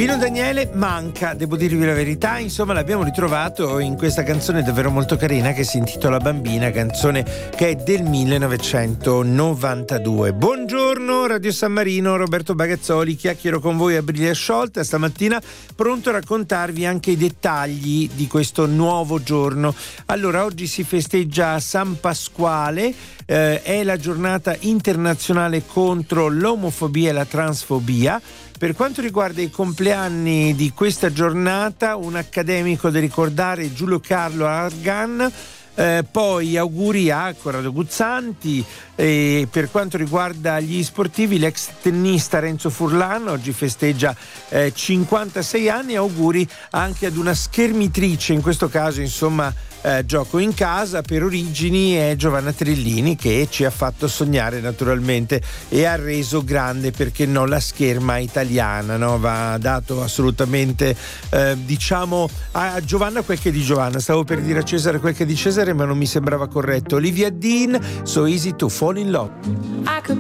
Pino Daniele manca, devo dirvi la verità, insomma l'abbiamo ritrovato in questa canzone davvero molto carina che si intitola Bambina, canzone che è del 1992. Buongiorno Radio San Marino, Roberto Bagazzoli, chiacchiero con voi a briglia sciolta, stamattina pronto a raccontarvi anche i dettagli di questo nuovo giorno. Allora, oggi si festeggia San Pasquale, è la giornata internazionale contro l'omofobia e la transfobia. Per quanto riguarda i compleanni di questa giornata, un accademico da ricordare, Giulio Carlo Argan, poi auguri a Corrado Guzzanti. Per quanto riguarda gli sportivi, l'ex tennista Renzo Furlan oggi festeggia 56 anni. Auguri anche ad una schermitrice, in questo caso insomma gioco in casa per origini, è Giovanna Trillini, che ci ha fatto sognare naturalmente e ha reso grande, perché no, la scherma italiana, no? Va dato assolutamente diciamo a Giovanna quel che è di Giovanna. Stavo per dire a Cesare quel che è di Cesare, ma non mi sembrava corretto. Olivia Dean, So Easy to Fall in Love. I could